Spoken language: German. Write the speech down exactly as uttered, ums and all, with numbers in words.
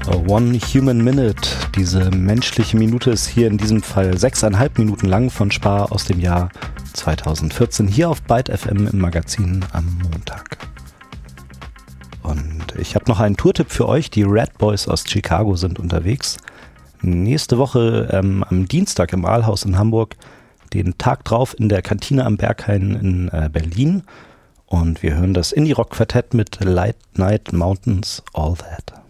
One Human Minute, diese menschliche Minute ist hier in diesem Fall sechseinhalb Minuten lang von Spar aus dem Jahr zweitausendvierzehn, hier auf Byte F M im Magazin am Montag. Und ich habe noch einen Tourtipp für euch, die Red Boys aus Chicago sind unterwegs. Nächste Woche ähm, am Dienstag im Aalhaus in Hamburg, den Tag drauf in der Kantine am Berghain in äh, Berlin. Und wir hören das Indie-Rock-Quartett mit Light Night Mountains, All That.